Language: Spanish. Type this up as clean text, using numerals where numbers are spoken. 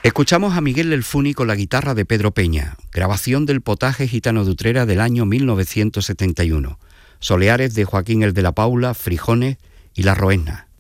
Escuchamos a Miguel El Funi con la guitarra de Pedro Peña, grabación del Potaje Gitano de Utrera del año 1971. Soleares de Joaquín el de la Paula, Frijones y La Roesna.